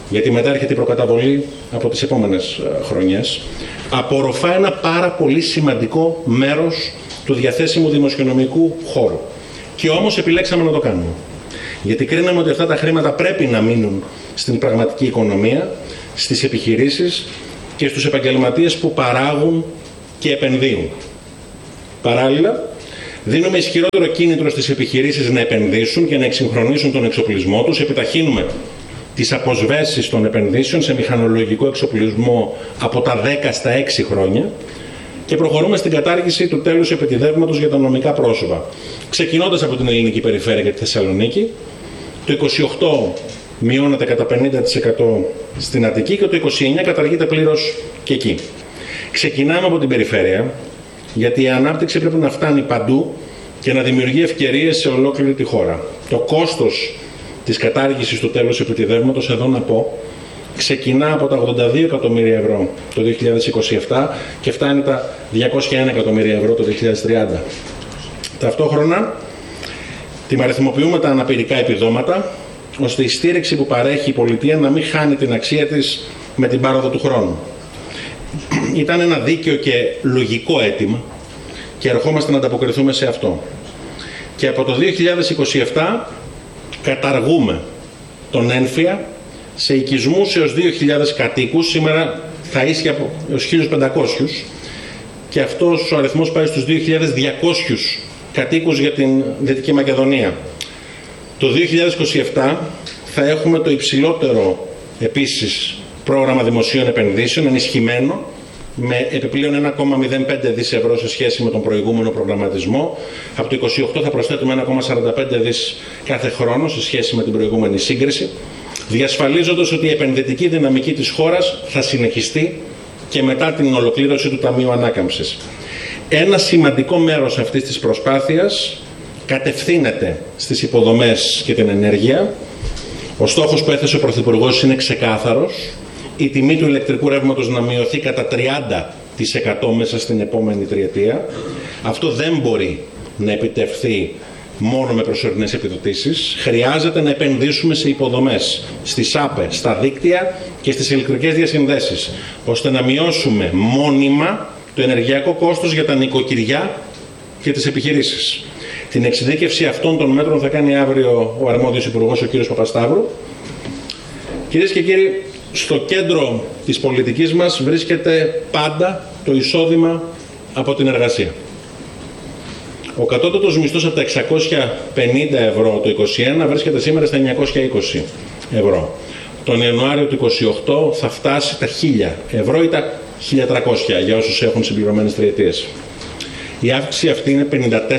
γιατί μετά έρχεται η προκαταβολή από τις επόμενες χρονιές, απορροφά ένα πάρα πολύ σημαντικό μέρος του διαθέσιμου δημοσιονομικού χώρου. Και όμως επιλέξαμε να το κάνουμε. Γιατί κρίναμε ότι αυτά τα χρήματα πρέπει να μείνουν στην πραγματική οικονομία, στις επιχειρήσεις και στους επαγγελματίες που παράγουν και επενδύουν. Παράλληλα, δίνουμε ισχυρότερο κίνητρο στις επιχειρήσεις να επενδύσουν και να εξυγχρονίσουν τον εξοπλισμό τους. Επιταχύνουμε τις αποσβέσεις των επενδύσεων σε μηχανολογικό εξοπλισμό από τα 10 στα 6 χρόνια και προχωρούμε στην κατάργηση του τέλους επιτιδεύματος για τα νομικά πρόσωπα. Ξεκινώντας από την ελληνική περιφέρεια και τη Θεσσαλονίκη, το 28 μειώνεται κατά 50% στην Αττική και το 29 καταργείται πλήρως και εκεί. Ξεκινάμε από την περιφέρεια, γιατί η ανάπτυξη πρέπει να φτάνει παντού και να δημιουργεί ευκαιρίες σε ολόκληρη τη χώρα. Το κόστος της κατάργησης του τέλους επιτιδεύματος, εδώ να πω, ξεκινά από τα 82 εκατομμύρια ευρώ το 2027 και φτάνει τα 201 εκατομμύρια ευρώ το 2030. Ταυτόχρονα, τιμαριθμοποιούμε τα αναπηρικά επιδόματα, ώστε η στήριξη που παρέχει η πολιτεία να μην χάνει την αξία της με την πάροδο του χρόνου. Ήταν ένα δίκαιο και λογικό αίτημα και ερχόμαστε να ανταποκριθούμε σε αυτό. Και από το 2027 καταργούμε τον ένφια σε οικισμούς έως 2.000 κατοίκους. Σήμερα θα ίσχυε έως 1.500 και αυτός ο αριθμός πάει στους 2.200 κατοίκους για την Δυτική Μακεδονία. Το 2027 θα έχουμε το υψηλότερο επίσης πρόγραμμα δημοσίων επενδύσεων, ενισχυμένο, με επιπλέον 1,05 δις ευρώ σε σχέση με τον προηγούμενο προγραμματισμό. Από το 2028 θα προσθέτουμε 1,45 δις κάθε χρόνο σε σχέση με την προηγούμενη σύγκριση, διασφαλίζοντας ότι η επενδυτική δυναμική της χώρας θα συνεχιστεί και μετά την ολοκλήρωση του Ταμείου Ανάκαμψης. Ένα σημαντικό μέρος αυτής της προσπάθειας κατευθύνεται στις υποδομές και την ενέργεια. Ο στόχος που έθεσε ο Πρωθυπουργός είναι ξεκάθαρος. Η τιμή του ηλεκτρικού ρεύματος να μειωθεί κατά 30% μέσα στην επόμενη τριετία. Αυτό δεν μπορεί να επιτευχθεί μόνο με προσωρινές επιδοτήσεις. Χρειάζεται να επενδύσουμε σε υποδομές, στις ΑΠΕ, στα δίκτυα και στις ηλεκτρικές διασυνδέσεις, ώστε να μειώσουμε μόνιμα το ενεργειακό κόστος για τα νοικοκυριά και τις επιχειρήσεις. Την εξειδίκευση αυτών των μέτρων θα κάνει αύριο ο αρμόδιος υπουργός, ο κ. Παπασταύρου. Κυρίες και κύριοι, στο κέντρο της πολιτικής μας βρίσκεται πάντα το εισόδημα από την εργασία. Ο κατώτατος μισθός από τα 650 ευρώ το 2021 βρίσκεται σήμερα στα 920 ευρώ. Τον Ιανουάριο του 2028 θα φτάσει τα 1.000 ευρώ ή τα 1.300 για όσους έχουν συμπληρωμένες τριετίες. Η αύξηση αυτή είναι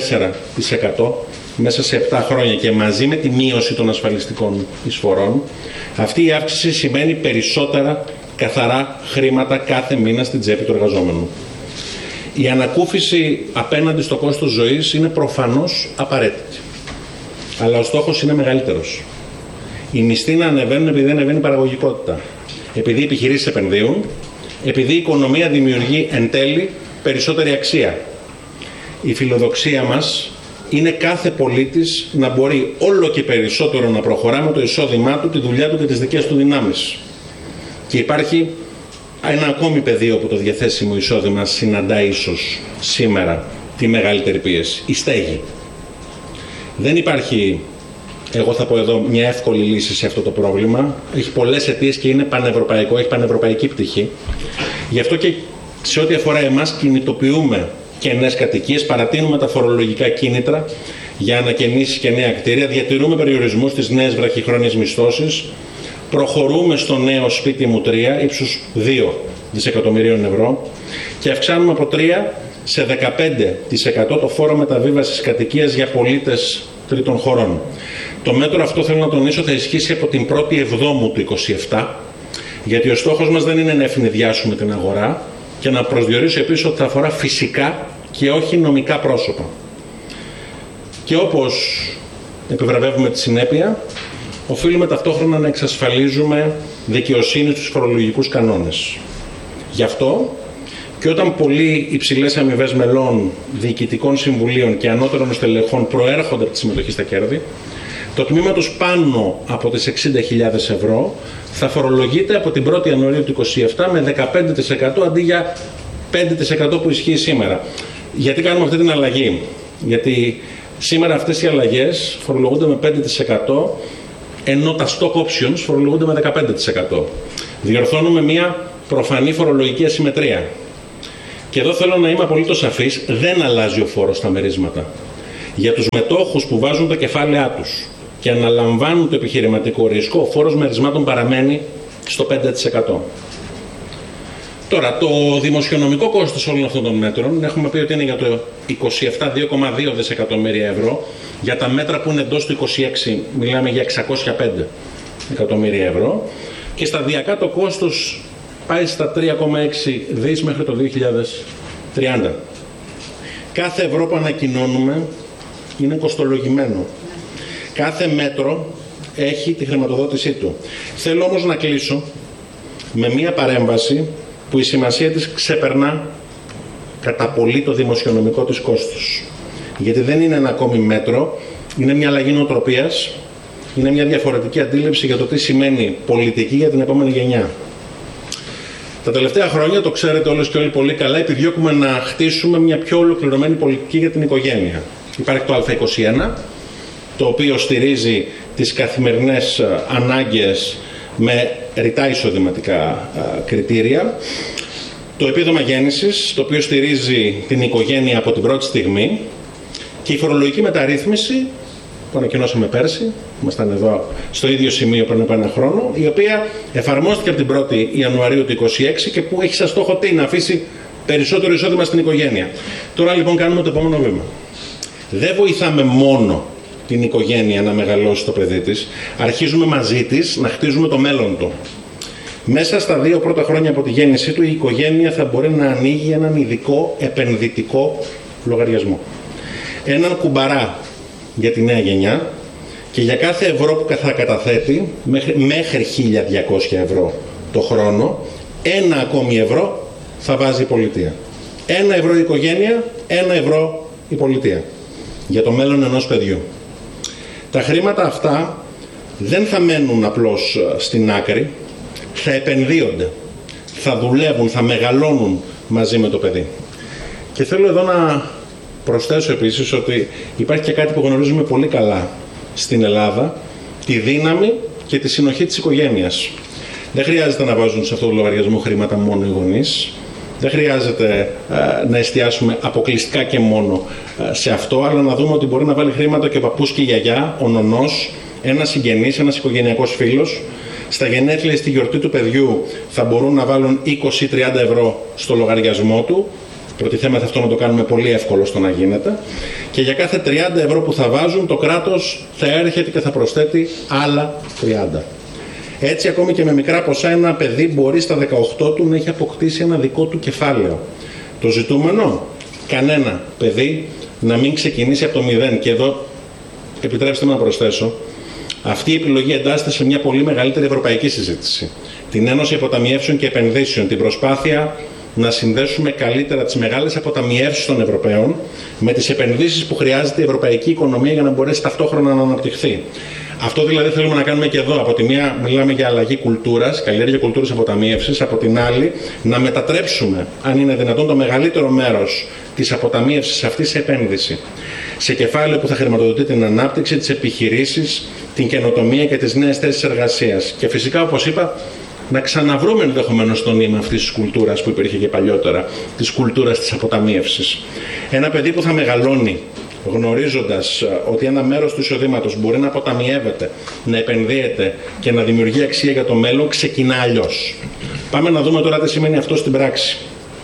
54% μέσα σε 7 χρόνια και μαζί με τη μείωση των ασφαλιστικών εισφορών, αυτή η αύξηση σημαίνει περισσότερα καθαρά χρήματα κάθε μήνα στην τσέπη του εργαζόμενου. Η ανακούφιση απέναντι στο κόστος ζωής είναι προφανώς απαραίτητη. Αλλά ο στόχος είναι μεγαλύτερος. Οι μισθοί να ανεβαίνουν επειδή δεν ανεβαίνει η παραγωγικότητα. Επειδή οι επιχειρήσεις επενδύουν, επειδή η οικονομία δημιουργεί εν τέλει περισσότερη αξία. Η φιλοδοξία μας είναι κάθε πολίτης να μπορεί όλο και περισσότερο να προχωρά με το εισόδημά του, τη δουλειά του και τις δικές του δυνάμεις. Και υπάρχει ένα ακόμη πεδίο που το διαθέσιμο εισόδημα συναντά ίσως σήμερα τη μεγαλύτερη πίεση. Η στέγη. Δεν υπάρχει, εγώ θα πω εδώ, μια εύκολη λύση σε αυτό το πρόβλημα. Έχει πολλές αιτίες και είναι πανευρωπαϊκό, έχει πανευρωπαϊκή πτυχή. Γι' αυτό και σε ό,τι αφορά εμάς κινητοποιούμε καινές κατοικίες, παρατείνουμε τα φορολογικά κίνητρα για ανακαινήσεις και νέα κτίρια, διατηρούμε περιορισμούς στις νέες βραχυχρόνιες μισθώσεις, προχωρούμε στο νέο σπίτι μου 3 ύψους 2 δισεκατομμυρίων ευρώ και αυξάνουμε από 3 σε 15% το φόρο μεταβίβασης κατοικίας για πολίτες τρίτων χωρών. Το μέτρο αυτό, θέλω να τονίσω, θα ισχύσει από την 1η Εβδόμου του 2027, γιατί ο στόχος μας δεν είναι να ευνηδιάσουμε την αγορά και να προσδιορίσω επίσης ότι θα αφορά φυσικά και όχι νομικά πρόσωπα. Και όπως επιβραβεύουμε τη συνέπεια, οφείλουμε ταυτόχρονα να εξασφαλίζουμε δικαιοσύνη στους φορολογικούς κανόνες. Γι' αυτό και όταν πολύ υψηλές αμοιβές μελών, διοικητικών συμβουλίων και ανώτερων στελεχών προέρχονται από τη συμμετοχή στα κέρδη, Το τμήμα τους πάνω από τις 60.000 ευρώ θα φορολογείται από την 1η Ιανουαρίου του 2027 με 15% αντί για 5% που ισχύει σήμερα. Γιατί κάνουμε αυτή την αλλαγή? Γιατί σήμερα αυτές οι αλλαγές φορολογούνται με 5%, ενώ τα stock options φορολογούνται με 15%. Διορθώνουμε μια προφανή φορολογική ασυμμετρία. Και εδώ θέλω να είμαι απολύτως σαφής, δεν αλλάζει ο φόρος στα μερίσματα. Για τους μετόχους που βάζουν τα κεφάλαιά τους και αναλαμβάνουν το επιχειρηματικό ρίσκο, ο φόρος μερισμάτων παραμένει στο 5%. Τώρα, το δημοσιονομικό κόστος όλων αυτών των μέτρων, έχουμε πει ότι είναι για το 27,2 δισεκατομμύρια ευρώ. Για τα μέτρα που είναι εντός του 26, μιλάμε για 605 εκατομμύρια ευρώ. Και σταδιακά το κόστος πάει στα 3,6 δις μέχρι το 2030. Κάθε ευρώ που ανακοινώνουμε είναι κοστολογημένο. Κάθε μέτρο έχει τη χρηματοδότησή του. Θέλω όμως να κλείσω με μία παρέμβαση που η σημασία της ξεπερνά κατά πολύ το δημοσιονομικό της κόστος. Γιατί δεν είναι ένα ακόμη μέτρο, είναι μια αλλαγή νοοτροπίας, είναι μια διαφορετική αντίληψη για το τι σημαίνει πολιτική για την επόμενη γενιά. Τα τελευταία χρόνια, το ξέρετε όλες και όλοι πολύ καλά, επιδιώκουμε να χτίσουμε μια πιο ολοκληρωμένη πολιτική για την οικογένεια. Υπάρχει το Α21, το οποίο στηρίζει τις καθημερινές ανάγκες με ρητά εισοδηματικά κριτήρια. Το επίδομα γέννησης, το οποίο στηρίζει την οικογένεια από την πρώτη στιγμή. Και η φορολογική μεταρρύθμιση, που ανακοινώσαμε πέρσι, ήμασταν εδώ στο ίδιο σημείο πριν από ένα χρόνο, η οποία εφαρμόστηκε από την 1η Ιανουαρίου του 2026 και που έχει σαν στόχο τι? Να αφήσει περισσότερο εισόδημα στην οικογένεια. Τώρα λοιπόν κάνουμε το επόμενο βήμα. Δεν βοηθάμε μόνο την οικογένεια να μεγαλώσει το παιδί της, αρχίζουμε μαζί της να χτίζουμε το μέλλον του. Μέσα στα 2 πρώτα χρόνια από τη γέννησή του, η οικογένεια θα μπορεί να ανοίγει έναν ειδικό επενδυτικό λογαριασμό. Έναν κουμπαρά για τη νέα γενιά και για κάθε ευρώ που θα καταθέτει, μέχρι 1.200 ευρώ το χρόνο, ένα ακόμη ευρώ θα βάζει η πολιτεία. 1 ευρώ η οικογένεια, 1 ευρώ η πολιτεία. Για το μέλλον ενός παιδιού. Τα χρήματα αυτά δεν θα μένουν απλώς στην άκρη, θα επενδύονται, θα δουλεύουν, θα μεγαλώνουν μαζί με το παιδί. Και θέλω εδώ να προσθέσω επίσης ότι υπάρχει και κάτι που γνωρίζουμε πολύ καλά στην Ελλάδα, τη δύναμη και τη συνοχή της οικογένειας. Δεν χρειάζεται να βάζουν σε αυτό το λογαριασμό χρήματα μόνο οι γονείς. Δεν χρειάζεται να εστιάσουμε αποκλειστικά και μόνο σε αυτό, αλλά να δούμε ότι μπορεί να βάλει χρήματα και ο παππούς και η γιαγιά, ο νονός, ένας συγγενής, ένας οικογενειακός φίλος. Στα γενέθλια ή στη γιορτή του παιδιού θα μπορούν να βάλουν 20-30 ευρώ στο λογαριασμό του. Προτιθέμεθα αυτό να το κάνουμε πολύ εύκολο στο να γίνεται. Και για κάθε 30 ευρώ που θα βάζουν, το κράτος θα έρχεται και θα προσθέτει άλλα 30. Έτσι, ακόμη και με μικρά ποσά, ένα παιδί μπορεί στα 18 του να έχει αποκτήσει ένα δικό του κεφάλαιο. Το ζητούμενο, κανένα παιδί να μην ξεκινήσει από το 0. Και εδώ, επιτρέψτε μου να προσθέσω, αυτή η επιλογή εντάσσεται σε μια πολύ μεγαλύτερη ευρωπαϊκή συζήτηση. Την Ένωση Αποταμιεύσεων και Επενδύσεων, την προσπάθεια να συνδέσουμε καλύτερα τις μεγάλες αποταμιεύσεις των Ευρωπαίων με τις επενδύσεις που χρειάζεται η ευρωπαϊκή οικονομία για να μπορέσει ταυτόχρονα να αναπτυχθεί. Αυτό δηλαδή θέλουμε να κάνουμε και εδώ. Από τη μία μιλάμε για αλλαγή κουλτούρας, καλλιέργεια κουλτούρας αποταμίευσης. Από την άλλη να μετατρέψουμε, αν είναι δυνατόν, το μεγαλύτερο μέρος της αποταμίευσης αυτής σε επένδυση. Σε κεφάλαιο που θα χρηματοδοτεί την ανάπτυξη, τις επιχειρήσεις, την καινοτομία και τις νέες θέσεις εργασίας. Και φυσικά, όπως είπα, να ξαναβρούμε ενδεχομένως το νήμα αυτής της κουλτούρας που υπήρχε και παλιότερα, της κουλτούρας της αποταμίευσης. Ένα παιδί που θα μεγαλώνει γνωρίζοντας ότι ένα μέρος του εισοδήματος μπορεί να αποταμιεύεται, να επενδύεται και να δημιουργεί αξία για το μέλλον, ξεκινά αλλιώς. Πάμε να δούμε τώρα τι σημαίνει αυτό στην πράξη.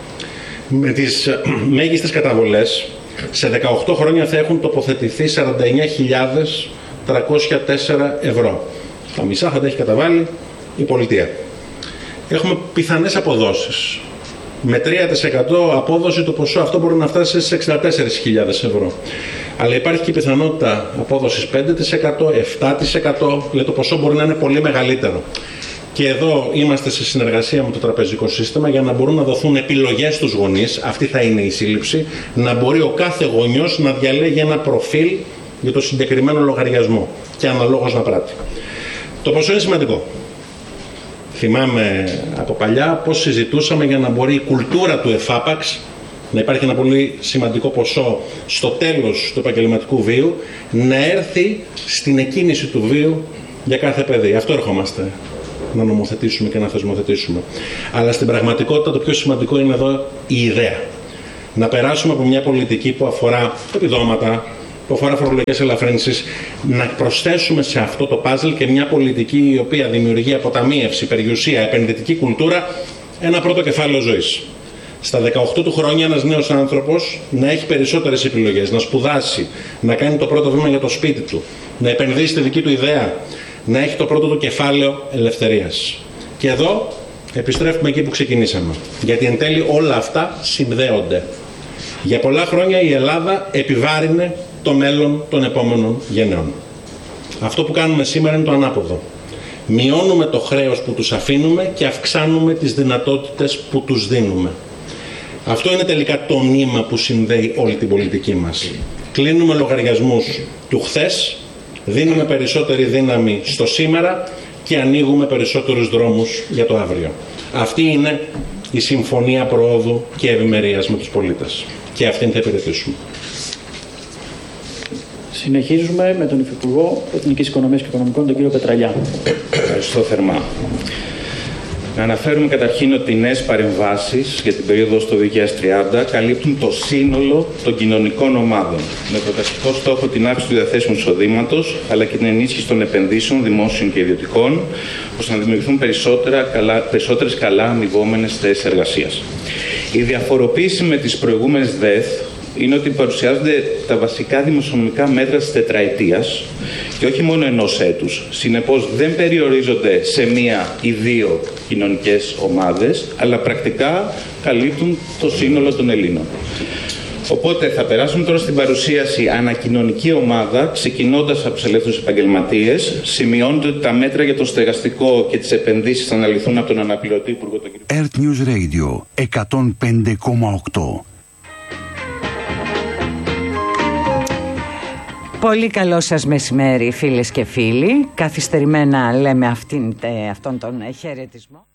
Με τις μέγιστες καταβολές, σε 18 χρόνια θα έχουν τοποθετηθεί 49.304 ευρώ. Τα μισά θα τα έχει καταβάλει η πολιτεία. Έχουμε πιθανές αποδόσεις. Με 3% απόδοση το ποσό αυτό μπορεί να φτάσει σε 64.000 ευρώ. Αλλά υπάρχει και η πιθανότητα απόδοσης 5%, 7%, δηλαδή το ποσό μπορεί να είναι πολύ μεγαλύτερο. Και εδώ είμαστε σε συνεργασία με το τραπεζικό σύστημα για να μπορούν να δοθούν επιλογές στους γονείς, αυτή θα είναι η σύλληψη, να μπορεί ο κάθε γονιός να διαλέγει ένα προφίλ για το συγκεκριμένο λογαριασμό και αναλόγως να πράττει. Το ποσό είναι σημαντικό. Θυμάμαι από παλιά πώς συζητούσαμε για να μπορεί η κουλτούρα του εφάπαξ να υπάρχει ένα πολύ σημαντικό ποσό στο τέλος του επαγγελματικού βίου, να έρθει στην εκκίνηση του βίου για κάθε παιδί. Αυτό ερχόμαστε να νομοθετήσουμε και να θεσμοθετήσουμε. Αλλά στην πραγματικότητα το πιο σημαντικό είναι εδώ η ιδέα. Να περάσουμε από μια πολιτική που αφορά επιδόματα, που αφορά φορολογικές ελαφρύνσεις, να προσθέσουμε σε αυτό το πάζλ και μια πολιτική η οποία δημιουργεί αποταμίευση, περιουσία, επενδυτική κουλτούρα, ένα πρώτο κεφάλαιο ζωής. Στα 18 του χρόνια ένας νέος άνθρωπος να έχει περισσότερες επιλογές, να σπουδάσει, να κάνει το πρώτο βήμα για το σπίτι του, να επενδύσει στη δική του ιδέα, να έχει το πρώτο του κεφάλαιο ελευθερίας. Και εδώ επιστρέφουμε εκεί που ξεκινήσαμε. Γιατί εν τέλει όλα αυτά συνδέονται. Για πολλά χρόνια η Ελλάδα επιβάρυνε το μέλλον των επόμενων γενεών. Αυτό που κάνουμε σήμερα είναι το ανάποδο. Μειώνουμε το χρέος που τους αφήνουμε και αυξάνουμε τις δυνατότητες που τους δίνουμε. Αυτό είναι τελικά το νήμα που συνδέει όλη την πολιτική μας. Κλείνουμε λογαριασμούς του χθες, δίνουμε περισσότερη δύναμη στο σήμερα και ανοίγουμε περισσότερους δρόμους για το αύριο. Αυτή είναι η συμφωνία προόδου και ευημερίας με τους πολίτες. Και αυτήν θα υπηρετήσουμε. Συνεχίζουμε με τον Υφυπουργό Εθνικής Οικονομίας και Οικονομικών, τον κύριο Πετραλιά. Ευχαριστώ θερμά. Να αναφέρουμε καταρχήν ότι οι νέες παρεμβάσεις για την περίοδο στο 2030 καλύπτουν το σύνολο των κοινωνικών ομάδων, με πρωταρχικό στόχο την αύξηση του διαθέσιμου εισοδήματος, αλλά και την ενίσχυση των επενδύσεων δημόσιων και ιδιωτικών, ώστε να δημιουργηθούν περισσότερες καλά αμοιβόμενες θέσεις εργασίας. Η διαφοροποίηση με τις προηγούμενες ΔΕΘ είναι ότι παρουσιάζονται τα βασικά δημοσιονομικά μέτρα της τετραετίας και όχι μόνο ενός έτους. Συνεπώς δεν περιορίζονται σε μία ή δύο κοινωνικές ομάδες, αλλά πρακτικά καλύπτουν το σύνολο των Ελλήνων. Οπότε θα περάσουμε τώρα στην παρουσίαση ανακοινωνική ομάδα, ξεκινώντας από τους ελεύθερους επαγγελματίες. Σημειώνεται ότι τα μέτρα για το στεγαστικό και τις επενδύσεις θα αναλυθούν από τον αναπληρωτή Υπουργό τον κ. Earth News Radio 105,8. Πολύ καλό σας μεσημέρι, φίλες και φίλοι. Καθυστερημένα λέμε αυτόν τον χαιρετισμό.